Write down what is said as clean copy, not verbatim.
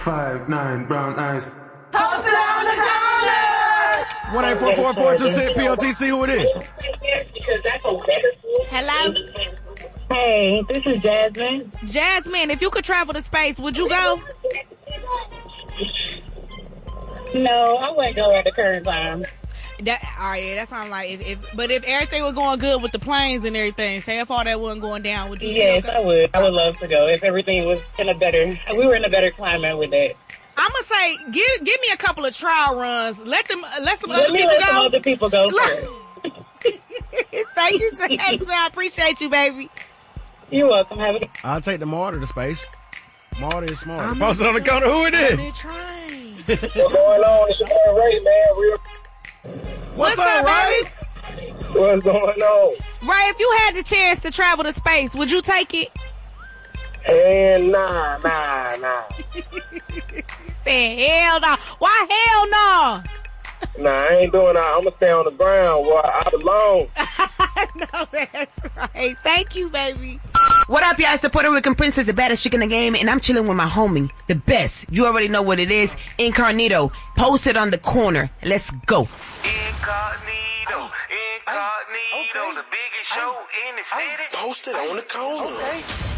5'9" brown eyes. Post it on the corner. 1-844-426 POTC. Who it is? Hello? Hey, this is Jasmine. Jasmine, if you could travel to space, would you go? No, I wouldn't go at the current time. That sounds like if everything was going good with the planes and everything, say if all that wasn't going down, would you? Yes, I would. I would love to go if everything was we were in a better climate with that. I'm gonna say, give me a couple of trial runs. Let some other people go first. Thank you, Jasmine. I appreciate you, baby. You're welcome. I'll take the Marta to space. Marta is smart. Post it on the corner. Who it is? What's going on? It's your boy Ray, man. What's up, Ray? What's going on? Ray, if you had the chance to travel to space, would you take it? And nah. Said hell no. Why hell no? Nah, I ain't doing that. I'm gonna stay on the ground where I belong. No, that's right. Thank you, baby. What up, y'all? It's the Puerto Rican princess, the baddest chick in the game, and I'm chilling with my homie, the best. You already know what it is. Incognito. Posted on the corner. Let's go. Incognito, the biggest show in the city. Posted on the corner. Okay.